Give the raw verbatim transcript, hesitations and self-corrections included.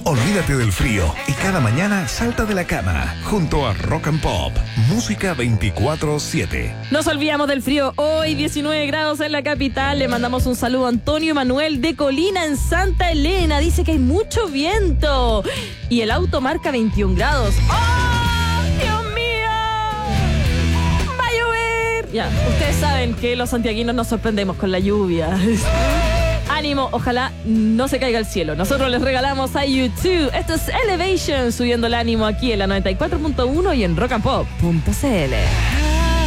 Olvídate del frío y cada mañana salta de la cama junto a Rock and Pop, música veinticuatro siete. Nos olvidamos del frío. Hoy diecinueve grados en la capital. Le mandamos un saludo a Antonio Manuel de Colina en Santa Elena. Dice que hay mucho viento y el auto marca veintiún grados. ¡Oh, Dios mío! ¡Va a llover! Ya, ustedes saben que los santiaguinos nos sorprendemos con la lluvia. Ánimo, ojalá no se caiga el cielo. Nosotros les regalamos a YouTube. Esto es Elevation, subiendo el ánimo aquí en la noventa y cuatro punto uno y en rock and pop punto c l.